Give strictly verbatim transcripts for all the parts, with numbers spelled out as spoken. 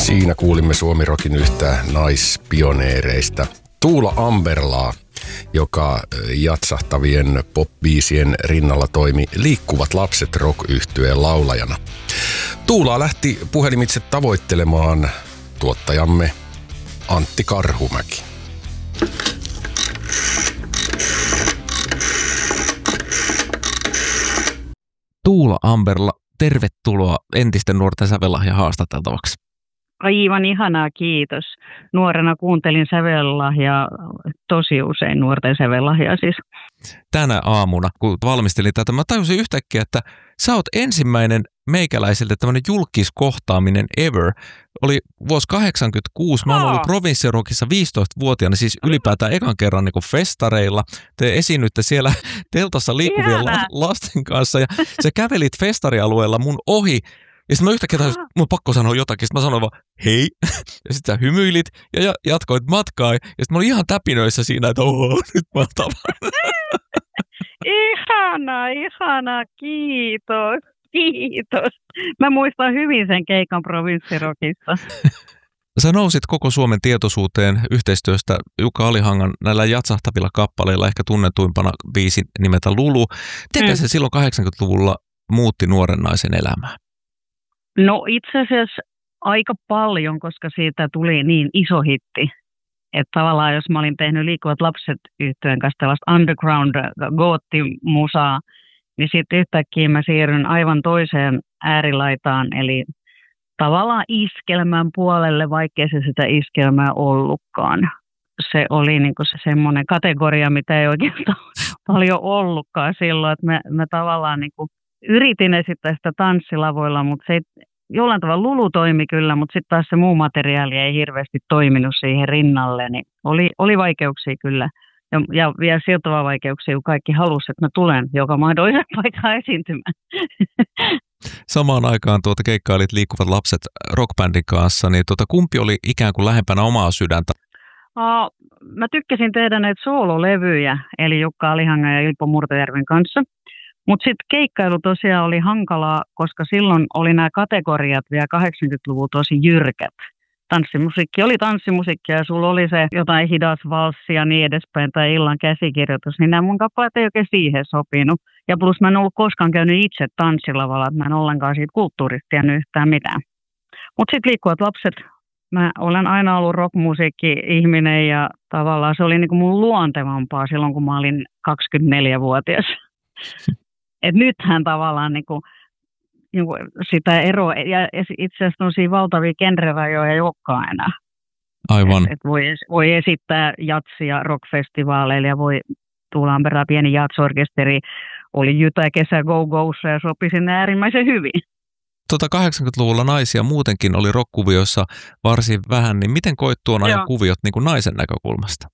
Siinä kuulimme Suomi-rokin yhtä naispioneereista Tuula Amberlaa, joka jatsahtavien pop-biisien rinnalla toimi Liikkuvat lapset rock-yhtyeen laulajana. Tuulaa lähti puhelimitse tavoittelemaan tuottajamme Antti Karhumäki. Tuula Amberla, tervetuloa entisten nuorten sävellahja haastateltavaksi. Aivan ihanaa, kiitos. Nuorena kuuntelin sävellahjaa tosi usein, nuorten sävellahjaa siis. Tänä aamuna, kun valmistelin tätä, mä tajusin yhtäkkiä, että sä oot ensimmäinen meikäläisiltä tämmöinen julkiskohtaaminen ever. Oli vuosi kahdeksankymmentäkuusi, mä oon ollut Provinssirokissa viisitoistavuotiaana, siis ylipäätään ekan kerran niin kuin festareilla. Te esiinnytte siellä teltassa liikkuvien la- lasten kanssa ja sä kävelit festarialueella mun ohi. Ja sitten mä yhtäkkiä tajusin, mun on pakko sanoa jotakin. Sitten mä sanoin vaan, hei. Ja sitten sä hymyilit ja jatkoit matkaa. Ja sitten mä olin ihan täpinöissä siinä, että ooo, nyt mä oon tavannut. Ihanaa, ihanaa, kiitos, kiitos. Mä muistan hyvin sen keikan Provinssirokissa. Sä nousit koko Suomen tietoisuuteen yhteistyöstä Jukka Alihangan näillä jatsahtavilla kappaleilla, ehkä tunnetuimpana biisin nimeltä Lulu. Miten mm. se silloin kahdeksankymmentäluvulla muutti nuoren naisen elämää? No itse asiassa aika paljon, koska siitä tuli niin iso hitti. Että tavallaan jos mä olin tehnyt Liikkuvat lapset -yhtyeen kanssa tällaista underground goottimusaa, niin sitten yhtäkkiä mä siirryn aivan toiseen äärilaitaan, eli tavallaan iskelmän puolelle, vaikkei se sitä iskelmää ollutkaan. Se oli niinku se semmoinen kategoria, mitä ei oikeastaan paljon ollutkaan silloin, että mä, mä tavallaan niinku yritin esittää sitä tanssilavoilla, mutta se ei, jollain tavalla Lulu toimi kyllä, mutta sitten taas se muu materiaali ei hirveästi toiminut siihen rinnalle, niin oli, oli vaikeuksia kyllä. Ja, ja vielä sieltävää vaikeuksia, kun kaikki halusi, että mä tulen joka mahdollisen paikkaan esiintymään. Samaan aikaan tuota keikkailit Liikkuvat lapset rockbändin kanssa, niin tuota, kumpi oli ikään kuin lähempänä omaa sydäntä? Aa, mä tykkäsin tehdä näitä soololevyjä, eli Jukka Alihangan ja Ilpo Murtojärven kanssa. Mutta sitten keikkailu tosiaan oli hankalaa, koska silloin oli nämä kategoriat vielä kahdeksankymmentäluvulla tosi jyrkät. Tanssimusiikki oli tanssimusiikkia ja sulla oli se jotain hidas valssi ja niin edespäin tai illan käsikirjoitus, niin nämä mun kappaleet ei oikein siihen sopinut. Ja plus mä en ollut koskaan käynyt itse tanssilavalla, että mä en ollenkaan siitä kulttuurista tiennyt yhtään mitään. Mutta sitten Liikkuvat lapset, mä olen aina ollut rockmusiikki-ihminen ja tavallaan se oli niinku mun luontevampaa silloin, kun mä olin kaksikymmentäneljävuotias. Et nythän tavallaan niinku, niinku sitä eroa, ja itse asiassa on valtavia genrerajoja ei olekaan enää. Aivan. Et, et voi, voi esittää jatsia rockfestivaaleilla ja voi Tuula Amberlaa pieni jatsorkesteri, oli Jytä Kesä Go Go'ssa ja sopi sinne äärimmäisen hyvin. Tota kahdeksankymmentäluvulla naisia muutenkin oli rockkuvioissa varsin vähän, niin miten koit tuon ajan Joo. kuviot niin kuin naisen näkökulmasta?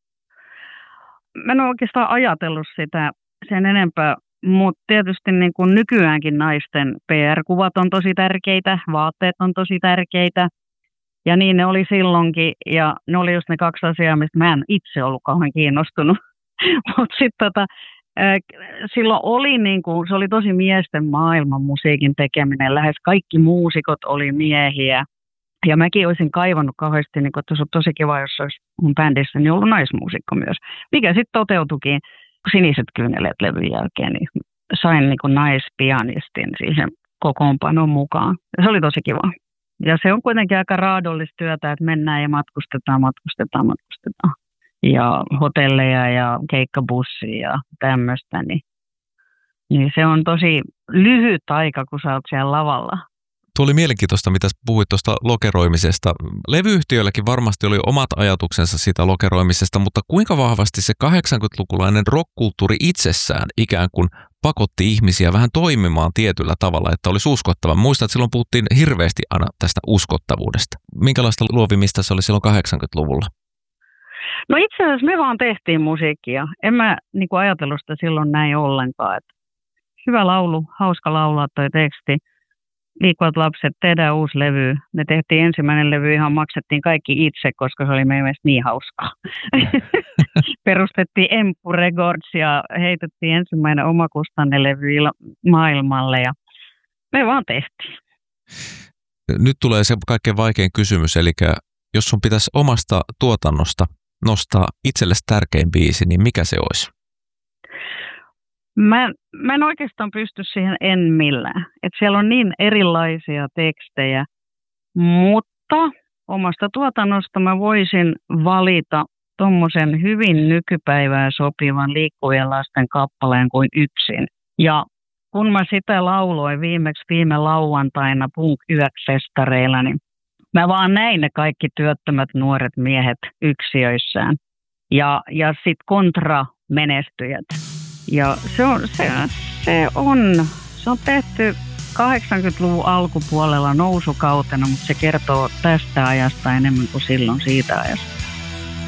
Mä en ole oikeastaan ajatellut sitä sen enempää. Mutta tietysti niin kuin nykyäänkin naisten P R-kuvat on tosi tärkeitä, vaatteet on tosi tärkeitä. Ja niin ne oli silloinkin. Ja ne oli just ne kaksi asiaa, mistä mä en itse ollut kauhean kiinnostunut. Mutta sitten tota, silloin oli, niin kuin, se oli tosi miesten maailman musiikin tekeminen. Lähes kaikki muusikot oli miehiä. Ja mäkin olisin kaivannut kauheasti, niin kuin, että se on tosi kiva, jos olisi mun bändissä niin ollut naismuusikko myös. Mikä sitten toteutuikin. Siniset kyyneleet levyn jälkeen, niin sain niin kuin naispianistin siihen kokoonpanon mukaan. Ja se oli tosi kiva. Ja se on kuitenkin aika raadollista työtä, että mennään ja matkustetaan, matkustetaan, matkustetaan. Ja hotelleja ja keikkabussia ja tämmöistä. Niin, niin se on tosi lyhyt aika, kun sä oot siellä lavalla. Tuo oli mielenkiintoista, mitä puhuit tuosta lokeroimisesta. Levyyhtiöilläkin varmasti oli omat ajatuksensa siitä lokeroimisesta, mutta kuinka vahvasti se kahdeksankymmentälukulainen rockkulttuuri itsessään ikään kuin pakotti ihmisiä vähän toimimaan tietyllä tavalla, että olisi uskottava. Muistan, että silloin puhuttiin hirveästi aina tästä uskottavuudesta. Minkälaista luovimista se oli silloin kahdeksankymmentäluvulla? No itse asiassa me vaan tehtiin musiikkia. En mä niin kuin ajatellut sitä silloin näin ollenkaan. Että hyvä laulu, hauska laulaa toi teksti. Liikkuvat lapset, tehdään uusi levy. Me tehtiin ensimmäinen levy, ihan maksettiin kaikki itse, koska se oli meidän mielestä niin hauskaa. Perustettiin Emppu Records ja heitettiin ensimmäinen omakustannelevy maailmalle ja me vaan tehtiin. Nyt tulee se kaikkein vaikein kysymys, eli jos sun pitäisi omasta tuotannosta nostaa itsellesi tärkein biisi, niin mikä se olisi? Mä, mä en oikeastaan pysty siihen en millään. Et siellä on niin erilaisia tekstejä, mutta omasta tuotannosta mä voisin valita tommosen hyvin nykypäivään sopivan Liikkuvien lasten kappaleen kuin Yksin. Ja kun mä sitä lauloin viimeksi viime lauantaina Punk Yöks-festareilla, niin mä vaan näin ne kaikki työttömät nuoret miehet yksiöissään. Ja, ja sit kontramenestyjät. Ja se on, se, se on, se on tehty kahdeksankymmentäluvun alkupuolella nousukautena, mutta se kertoo tästä ajasta enemmän kuin silloin siitä ajasta.